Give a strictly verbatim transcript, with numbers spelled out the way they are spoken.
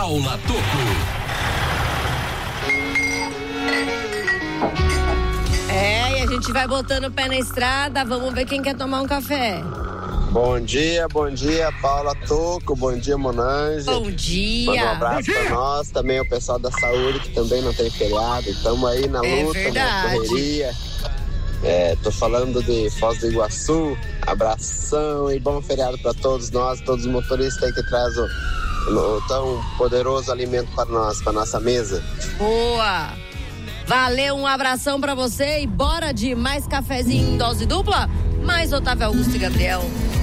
Paula Tocco. É, e a gente vai botando o pé na estrada, vamos ver quem quer tomar um café. Bom dia, bom dia, Paula Tocco, bom dia, Monange. Bom dia. Manda um abraço pra nós, também o pessoal da saúde, que também não tem feriado. Estamos aí na É luta, verdade. na correria. É, tô falando de Foz do Iguaçu, abração e bom feriado para todos nós, todos os motoristas aí que trazem o, o tão poderoso alimento para nós, para nossa mesa. Boa. Valeu, um abração pra você e bora de mais cafezinho em dose dupla? Mais Otávio Augusto e Gabriel.